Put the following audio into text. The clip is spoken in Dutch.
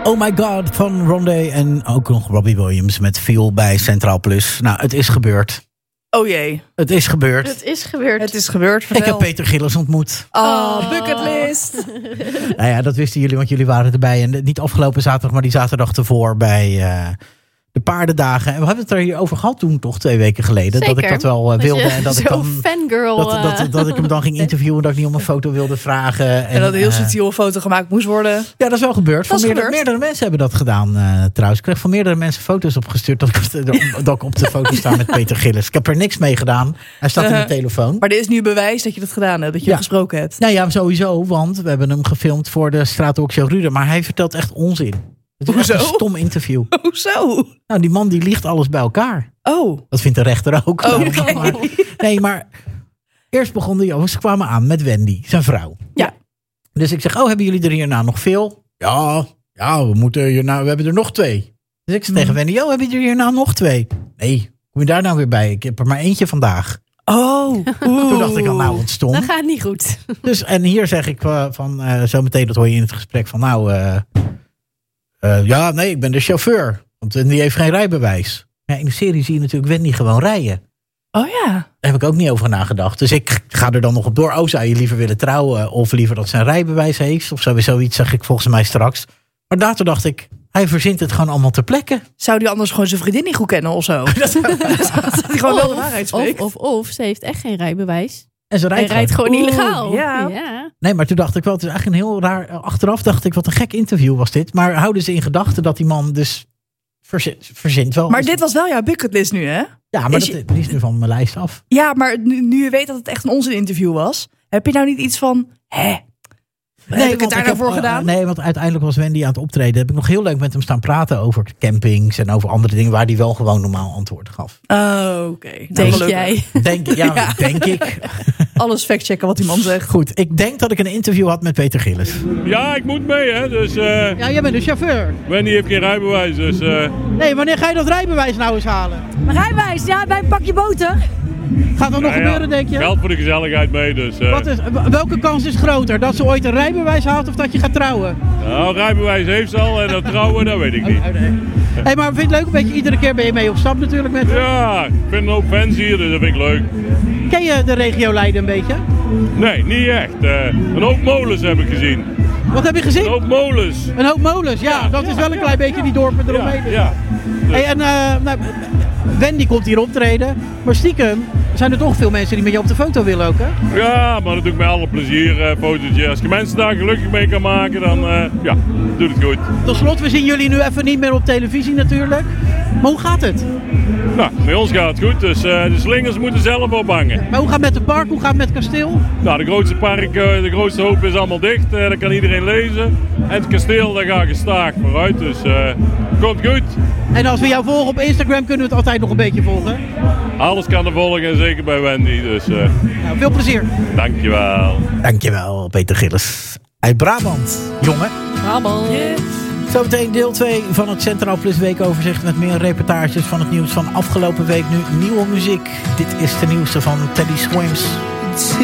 Oh My God van Rondé en ook nog Robbie Williams met Feel bij Centraal Plus. Nou, het is gebeurd. Oh jee. Het is gebeurd. Het is gebeurd. Het is gebeurd, vertel. Ik heb Peter Gillis ontmoet. Oh, bucketlist. Nou ja, dat wisten jullie, want jullie waren erbij. En niet afgelopen zaterdag, maar die zaterdag ervoor bij de paardendagen. En we hebben het er hier over gehad toen, toch 2 weken geleden. Zeker. Dat ik dat wel wilde. En dat ik dan fangirl. dat ik hem dan ging interviewen. Dat ik niet om een foto wilde vragen. En dat een heel subtiele foto gemaakt moest worden. Ja, dat is wel gebeurd. Meerdere mensen hebben dat gedaan trouwens. Ik kreeg van meerdere mensen foto's opgestuurd. Dat ik op de foto sta met Peter Gillis. Ik heb er niks mee gedaan. Hij staat in mijn telefoon. Maar dit is nu bewijs dat je dat gedaan hebt. Dat je gesproken hebt. Nou ja, sowieso. Want we hebben hem gefilmd voor de Straattalkshow Ruder. Maar hij vertelt echt onzin. Het is echt een stom interview. Hoezo? Nou, die man die liegt alles bij elkaar. Oh. Dat vindt de rechter ook. Okay. Maar eerst begonnen jongens, ze kwamen aan met Wendy, zijn vrouw. Ja. Dus ik zeg, hebben jullie er hierna nog veel? Ja, we hebben er nog 2. Dus ik zeg tegen Wendy, heb je er hierna nog 2? Nee, kom je daar nou weer bij? Ik heb er maar eentje vandaag. Oh. Toen dacht ik al, nou, wat stom. Dat gaat niet goed. Dus, en hier zeg ik zo meteen, dat hoor je in het gesprek, van ik ben de chauffeur. Want die heeft geen rijbewijs. Ja, in de serie zie je natuurlijk Wendy gewoon rijden. Oh ja. Daar heb ik ook niet over nagedacht. Dus ik ga er dan nog op door. Oh, zou je liever willen trouwen? Of liever dat ze een rijbewijs heeft? Of zoiets zeg ik volgens mij straks. Maar later dacht ik, hij verzint het gewoon allemaal ter plekke. Zou die anders gewoon zijn vriendin niet goed kennen of zo? Dat hij gewoon wel de waarheid spreekt. Of ze heeft echt geen rijbewijs. En ze rijdt gewoon illegaal. Ja. Nee, maar toen dacht ik wel, het is eigenlijk een heel raar... Achteraf dacht ik, wat een gek interview was dit. Maar houden ze in gedachten dat die man dus verzint wel. Maar dit was wel jouw bucketlist nu, hè? Ja, maar die is nu van mijn lijst af. Ja, maar nu je weet dat het echt een onzin interview was, heb je nou niet iets van, heb ik het daar nou voor gedaan? Nee, want uiteindelijk was Wendy aan het optreden. Heb ik nog heel leuk met hem staan praten over campings en over andere dingen waar hij wel gewoon normaal antwoord gaf. Oh, oké. Denk jij? Denk ik. Alles factchecken wat die man zegt. Goed, ik denk dat ik een interview had met Peter Gillis. Ja, ik moet mee, hè. Dus, ja, jij bent de chauffeur. Wendy heeft geen rijbewijs, dus... Nee, wanneer ga je dat rijbewijs nou eens halen? Rijbewijs? Ja, bij een pakje boter. Gaat dat nog gebeuren, denk je? Geld voor de gezelligheid mee, dus... Welke kans is groter? Dat ze ooit een rijbewijs haalt of dat je gaat trouwen? Nou, rijbewijs heeft ze al en dat trouwen, dat weet ik niet. Hey, maar vind je het leuk? Een beetje, iedere keer ben je mee op stap natuurlijk met hem. Ja, ik vind een hoop fans hier, dus dat vind ik leuk. Ken je de regio Leiden een beetje? Nee, niet echt. Een hoop molens heb ik gezien. Wat heb je gezien? Een hoop molens. Een hoop molens, ja. Dat is wel een klein beetje die dorpen eromheen. Ja. Hey, en Wendy komt hier optreden. Maar stiekem zijn er toch veel mensen die met je op de foto willen ook, hè? Ja, maar dat doe ik met alle plezier, fotootje. Als je mensen daar gelukkig mee kan maken, dan doe het goed. Tot slot, we zien jullie nu even niet meer op televisie natuurlijk. Maar hoe gaat het? Nou, bij ons gaat het goed, dus de slingers moeten zelf ophangen. Maar hoe gaat het met het park? Hoe gaat het met het kasteel? Nou, de grootste park, de grootste hoop is allemaal dicht. Dat kan iedereen lezen. En het kasteel, daar gaat gestaag vooruit, dus komt goed. En als we jou volgen op Instagram, kunnen we het altijd nog een beetje volgen? Alles kan er volgen, en zeker bij Wendy, dus... Nou, veel plezier. Dankjewel. Dankjewel, Peter Gillis. Uit Brabant, jongen. Brabant. Yeah. Zometeen deel 2 van het Centraal Plus weekoverzicht met meer reportages van het nieuws van afgelopen week. Nu nieuwe muziek. Dit is de nieuwste van Teddy Swims.